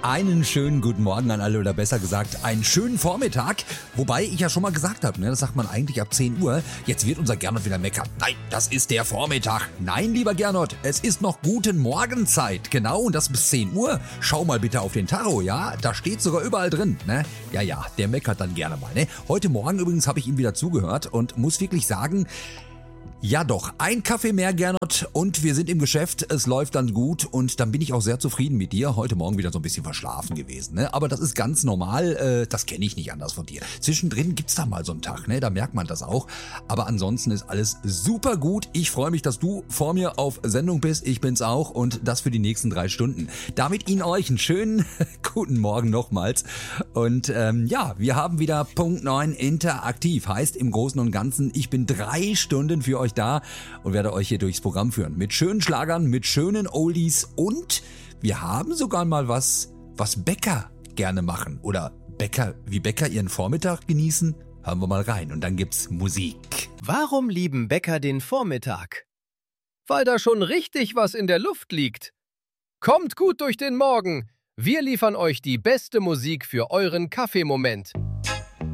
Einen schönen guten Morgen an alle oder besser gesagt einen schönen Vormittag. Wobei ich ja schon mal gesagt habe, das sagt man eigentlich ab 10 Uhr. Jetzt wird unser Gernot wieder meckern. Nein, das ist der Vormittag. Nein, lieber Gernot, es ist noch guten Morgenzeit. Genau, und das bis 10 Uhr. Schau mal bitte auf den Tacho, ja? Da steht sogar überall drin, ne? Ja, der meckert dann gerne mal, ne? Heute Morgen übrigens habe ich ihm wieder zugehört und muss wirklich sagen, ja doch, ein Kaffee mehr, Gernot, und wir sind im Geschäft, es läuft dann gut und dann bin ich auch sehr zufrieden mit dir. Heute Morgen wieder so ein bisschen verschlafen gewesen, ne? Aber das ist ganz normal, das kenne ich nicht anders von dir. Zwischendrin gibt's da mal so einen Tag, ne? Da merkt man das auch. Aber ansonsten ist alles super gut. Ich freue mich, dass du vor mir auf Sendung bist. Ich bin's auch und das für die nächsten 3 Stunden. Damit Ihnen euch einen schönen guten Morgen nochmals. Und wir haben wieder Punkt 9 interaktiv. Heißt im Großen und Ganzen, ich bin 3 Stunden für euch da und werde euch hier durchs Programm führen. Mit schönen Schlagern, mit schönen Oldies und wir haben sogar mal was Bäcker gerne machen oder wie Bäcker ihren Vormittag genießen. Hören wir mal rein und dann gibt's Musik. Warum lieben Bäcker den Vormittag? Weil da schon richtig was in der Luft liegt. Kommt gut durch den Morgen. Wir liefern euch die beste Musik für euren Kaffeemoment.